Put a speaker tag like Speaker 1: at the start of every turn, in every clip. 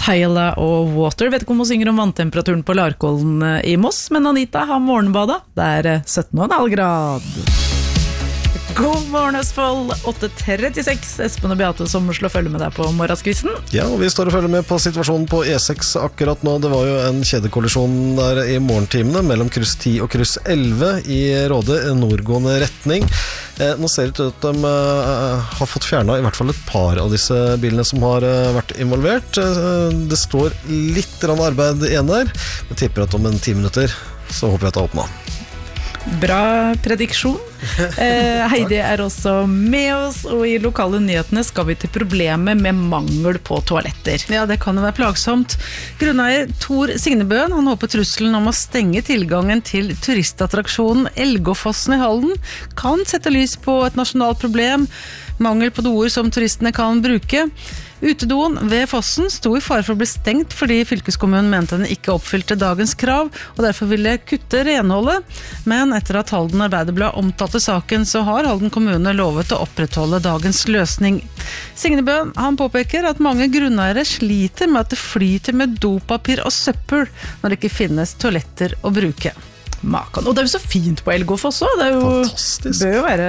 Speaker 1: Tyler og Water. Vet ikke om hun synger om vanntemperaturen på Larkollen I Moss, men Anita har morgenbadet. Det 17,5 grad. God morgen Østfold, 8:36. Espen og Beate som slår følge med deg på morgenskvisten.
Speaker 2: Ja, og vi står og følger med på situasjonen på E6 akkurat nå. Det var jo en kjedekollisjon der I morgentimene mellom kryss 10 og kryss 11 I Råde, nordgående retning. Nå ser det ut til at de har fått fjernet I hvert fall et par av disse bilene som har vært involvert. Det står litt grann arbeid igjen der. Jeg tipper at om 10 minutter så håper jeg at det åpner.
Speaker 1: Bra prediksjon. Heidi også med oss, og I lokale nyhetene skal vi til problemet med mangel på toaletter.
Speaker 3: Ja, det kan jo være plagsomt. Grunneier Tor Signebøen, han håper trusselen om å stenge tilgangen til turistattraksjonen Elgåfossen I Halden kan sette lys på et nasjonalt problem, mangel på doer som turistene kan bruke. Utedoen ved Fossen sto I fare for å bli stengt fordi fylkeskommunen mente den ikke oppfylte dagens krav, og derfor ville kutte renholdet. Men etter at Halden Arbeiderblad omtalte saken, så har Halden kommune lovet å opprettholde dagens løsning. Signebøen, han påpeker at mange grunneiere sliter med at det flyter med dopapir og søppel når det ikke finnes toaletter å bruke.
Speaker 1: Makan. Og det jo så fint på Elgåfoss også. Det jo,
Speaker 2: fantastisk.
Speaker 1: Bør jo være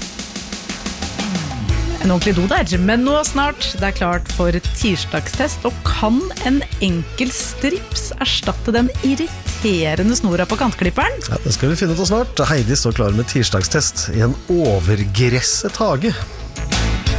Speaker 1: en ordentlig do der, men nå snart det klart for tirsdagstest, og kan en enkel strips erstatte den irriterende snora på kantklipperen?
Speaker 2: Ja, det skal vi finne ut av snart. Heidi står klar med tirsdagstest I en overgresset hage.